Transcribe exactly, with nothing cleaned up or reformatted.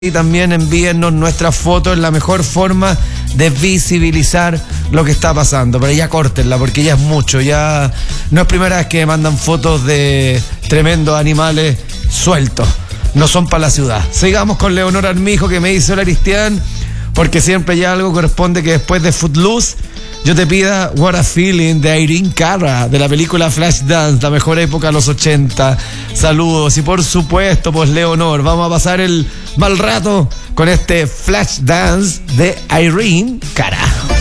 Y también envíennos nuestras fotos, la mejor forma de visibilizar lo que está pasando. Pero ya córtenla, porque ya es mucho. Ya no es primera vez que me mandan fotos de tremendos animales sueltos. No son para la ciudad. Sigamos con Leonor Armijo, que me dice: hola, Cristian, porque siempre ya algo corresponde que después de Footloose yo te pida What a Feeling de Irene Cara, de la película Flashdance, la mejor época de los ochenta. Saludos. Y por supuesto, pues Leonor, vamos a pasar el mal rato con este Flashdance de Irene Cara.